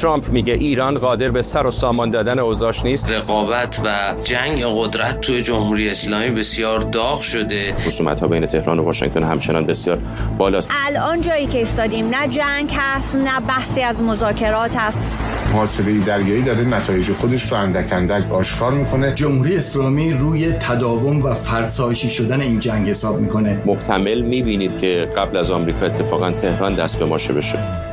ترامپ میگه ایران قادر به سر و سامان دادن اوضاعش نیست. رقابت و جنگ قدرت توی جمهوری اسلامی بسیار داغ شده. خصومت‌ها بین تهران و واشنگتن همچنان بسیار بالاست. الان جایی که ایستادیم نه جنگ هست نه بحثی از مذاکرات هست. محاصره دریایی داره نتایج خودش رو اندک اندک آشکار میکنه. جمهوری اسلامی روی تداوم و فرسایشی شدن این جنگ حساب میکنه. محتمل میبینید که قبل از آمریکا اتفاقا تهران دست به ماشه بشه.